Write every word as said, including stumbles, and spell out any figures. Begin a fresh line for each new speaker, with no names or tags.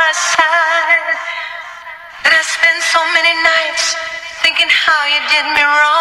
my side. And I spent so many nights thinking how you did me wrong.